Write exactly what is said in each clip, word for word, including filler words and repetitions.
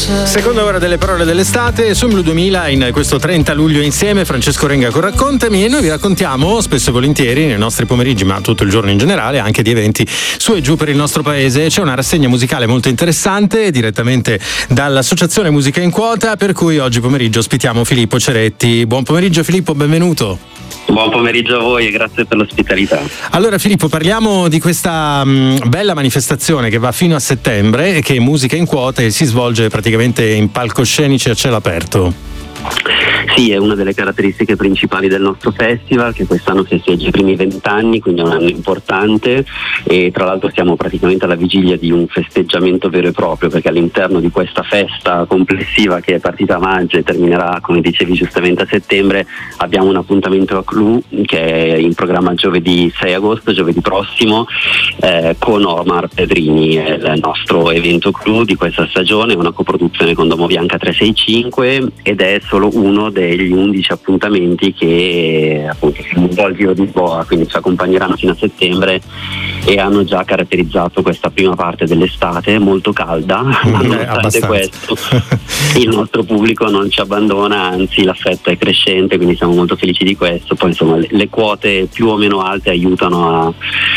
Seconda ora delle parole dell'estate su Blu duemila in questo trenta luglio insieme. Francesco Renga con Raccontami, e noi vi raccontiamo spesso e volentieri nei nostri pomeriggi, ma tutto il giorno in generale, anche di eventi su e giù per il nostro paese. C'è una rassegna musicale molto interessante direttamente dall'Associazione Musica in Quota, per cui oggi pomeriggio ospitiamo Filippo Ceretti. Buon pomeriggio Filippo, benvenuto. Buon pomeriggio a voi e grazie per l'ospitalità. Allora Filippo, parliamo di questa mh, bella manifestazione che va fino a settembre e che è Musica in Quota e si svolge praticamente in palcoscenici a cielo aperto. Sì, è una delle caratteristiche principali del nostro festival, che quest'anno festeggia i primi vent'anni, quindi è un anno importante, e tra l'altro siamo praticamente alla vigilia di un festeggiamento vero e proprio, perché all'interno di questa festa complessiva che è partita a maggio e terminerà, come dicevi giustamente, a settembre, abbiamo un appuntamento a Clou che è in programma giovedì sei agosto, giovedì prossimo, eh, con Omar Pedrini. È il nostro evento Clou di questa stagione, è una coproduzione con Domobianca trecentosessantacinque ed è solo uno degli undici appuntamenti che appunto sono un po' il giro di boa, quindi ci accompagneranno fino a settembre e hanno già caratterizzato questa prima parte dell'estate molto calda, ma eh, nonostante questo il nostro pubblico non ci abbandona, anzi l'affetto è crescente, quindi siamo molto felici di questo. Poi insomma le, le quote più o meno alte aiutano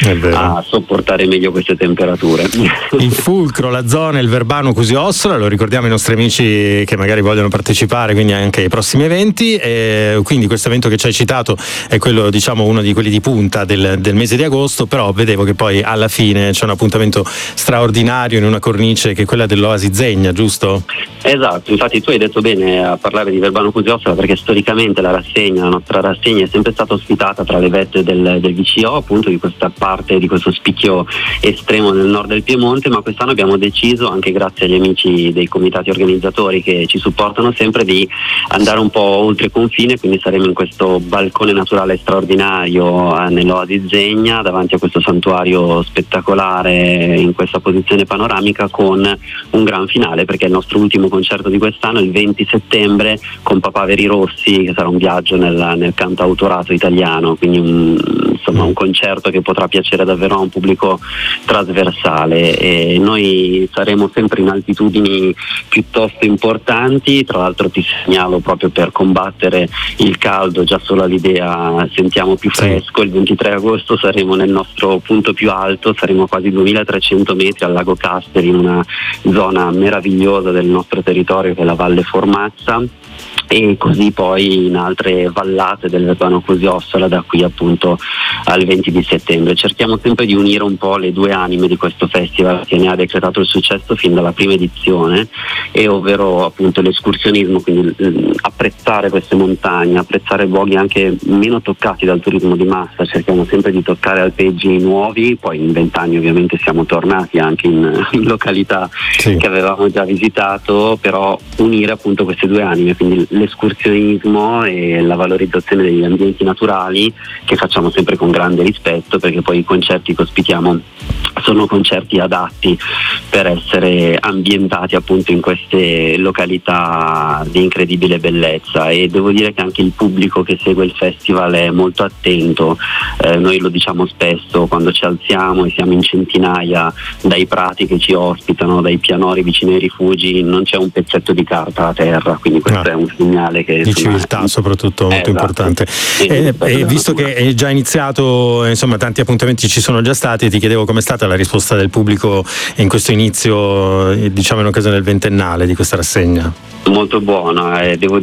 a, a sopportare meglio queste temperature. Il fulcro, la zona, il Verbano Cusio-Ossola, lo ricordiamo ai nostri amici che magari vogliono partecipare, quindi anche ai prossimi eventi. E quindi questo evento che ci hai citato è quello, diciamo, uno di quelli di punta del, del mese di agosto, però vedevo che poi alla fine c'è un appuntamento straordinario in una cornice che è quella dell'Oasi Zegna, giusto? Esatto, infatti tu hai detto bene a parlare di Verbano Cusio-Ossola, perché storicamente la rassegna, la nostra rassegna è sempre stata ospitata tra le vette del, del V C O, appunto di questa parte, di questo spicchio estremo nel nord del Piemonte, ma quest'anno abbiamo deciso, anche grazie agli amici dei comitati organizzatori che ci supportano sempre, di andare un po' oltre confine, quindi saremo in questo balcone naturale straordinario eh, nell'Oasi Zegna, davanti a questo santuario spettacolare in questa posizione panoramica, con un gran finale, perché è il nostro ultimo concerto di quest'anno, il venti settembre, con Papaveri Rossi, che sarà un viaggio nel, nel cantautorato italiano, quindi un, insomma un concerto che potrà piacere davvero a un pubblico trasversale. E noi saremo sempre in altitudini piuttosto importanti, tra l'altro ti segnalo, proprio per combattere il caldo, già solo all'idea sentiamo più fresco, il ventitré agosto saremo nel nostro punto più alto, saremo a quasi duemilatrecento metri al lago Casteri, in una zona meravigliosa del nostro territorio che è la Valle Formazza, e così poi in altre vallate del Verbano Cusio-Ossola da qui appunto al venti di settembre. Cerchiamo sempre di unire un po' le due anime di questo festival, che ne ha decretato il successo fin dalla prima edizione, e ovvero appunto l'escursionismo, quindi eh, apprezzare queste montagne, apprezzare luoghi anche meno toccati dal turismo di massa. Cerchiamo sempre di toccare alpeggi nuovi, poi in vent'anni ovviamente siamo tornati anche in, in località sì. che avevamo già visitato, però unire appunto queste due anime, quindi l'escursionismo e la valorizzazione degli ambienti naturali, che facciamo sempre con grande rispetto, perché poi i concerti che ospitiamo sono concerti adatti per essere ambientati appunto in queste località di incredibile bellezza. E devo dire che anche il pubblico che segue il festival è molto attento, eh, noi lo diciamo spesso quando ci alziamo e siamo in centinaia dai prati che ci ospitano, dai pianori vicino ai rifugi, non c'è un pezzetto di carta a terra, quindi questo ah. è un segnale che di insomma, civiltà soprattutto molto esatto. importante. E, e visto che è già iniziato, insomma tanti appuntamenti ci sono già stati, ti chiedevo com'è stata la risposta del pubblico in questo inizio, diciamo in occasione del ventennale di questa rassegna. Molto buona, eh, devo